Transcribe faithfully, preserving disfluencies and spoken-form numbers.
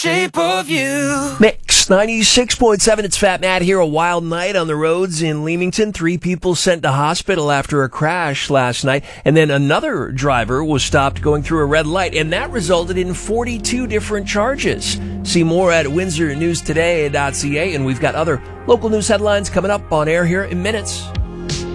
Shape of you. Mix ninety-six point seven. It's Fat Matt here. A wild night on the roads in Leamington. Three people sent to hospital after a crash last night. And then another driver was stopped going through a red light. And that resulted in forty-two different charges. See more at windsor news today dot c a. And we've got other local news headlines coming up on air here in minutes.